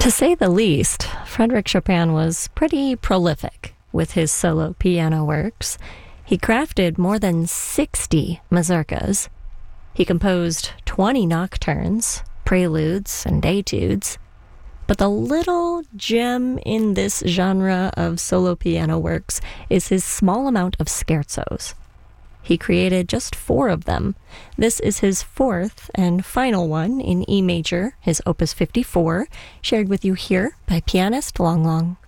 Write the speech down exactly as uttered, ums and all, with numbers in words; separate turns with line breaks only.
To say the least, Frédéric Chopin was pretty prolific with his solo piano works. He crafted more than sixty mazurkas. He composed twenty nocturnes, preludes, and etudes. But the little gem in this genre of solo piano works is his small amount of scherzos. He created just four of them. This is his fourth and final one in E major, his Opus fifty-four, shared with you here by pianist Long Long.